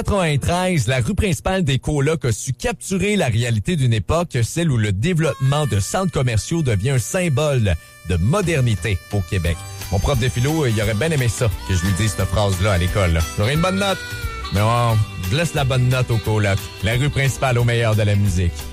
1993, la rue principale des colocs a su capturer la réalité d'une époque, celle où le développement de centres commerciaux devient un symbole de modernité au Québec. Mon prof de philo, il aurait bien aimé ça, que je lui dise cette phrase-là à l'école. J'aurais une bonne note. Mais bon, je laisse la bonne note au coloc. La rue principale au meilleur de la musique.